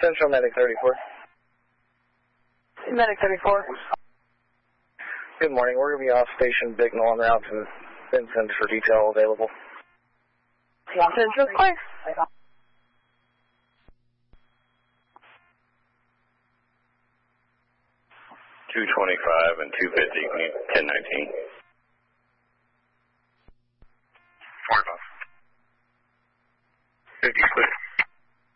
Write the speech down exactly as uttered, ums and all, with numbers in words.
Central Medic thirty-four. Medic thirty-four. Good morning. We're going to be off station Bicknell en route to Vincent for detail available. Central clear. two twenty-five and two fifty, we need ten nineteen. fifty clear.